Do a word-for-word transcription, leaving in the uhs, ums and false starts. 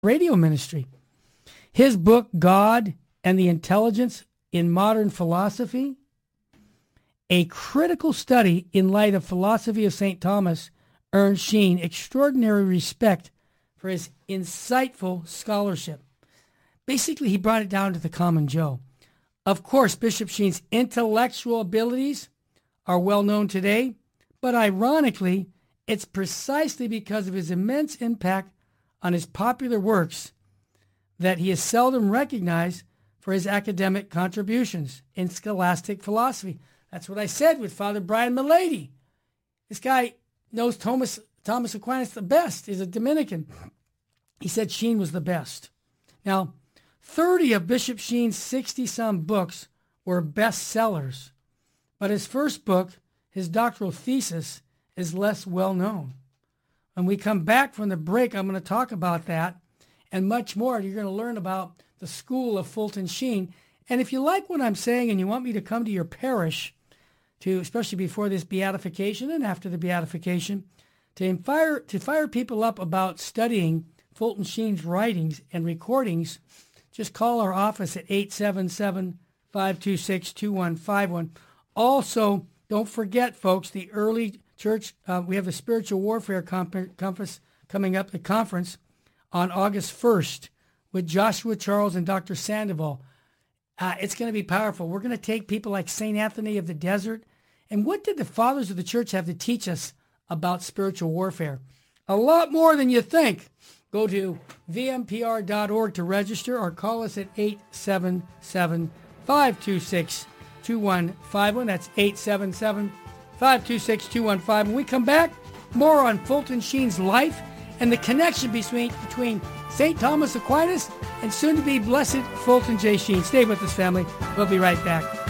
radio ministry. His book, God and the Intelligence in Modern Philosophy, a critical study in light of philosophy of Saint Thomas, earned Sheen extraordinary respect for his insightful scholarship. Basically, he brought it down to the common Joe. Of course, Bishop Sheen's intellectual abilities are well known today, but ironically, it's precisely because of his immense impact on his popular works that he is seldom recognized for his academic contributions in scholastic philosophy. That's what I said with Father Brian Milady. This guy knows Thomas, Thomas Aquinas the best. He's a Dominican. He said Sheen was the best. Now, thirty of Bishop Sheen's sixty-some books were bestsellers, but his first book, his doctoral thesis, is less well known. When we come back from the break, I'm going to talk about that and much more. You're going to learn about the School of Fulton Sheen. And if you like what I'm saying and you want me to come to your parish, to especially before this beatification and after the beatification, to fire, to fire people up about studying Fulton Sheen's writings and recordings, just call our office at eight seven seven, five two six, two one five one. Also, don't forget, folks, the early church, uh, we have the Spiritual Warfare Conference coming up, the conference, on August first with Joshua Charles and Doctor Sandoval. Uh, it's going to be powerful. We're going to take people like Saint Anthony of the Desert. And what did the fathers of the church have to teach us about spiritual warfare? A lot more than you think. Go to v m p r dot org to register or call us at eight seven seven, five two six, two one five one. That's eight seven seven, five two six, two one five one. When we come back, more on Fulton Sheen's life and the connection between, between Saint Thomas Aquinas and soon-to-be blessed Fulton J. Sheen. Stay with us, family. We'll be right back.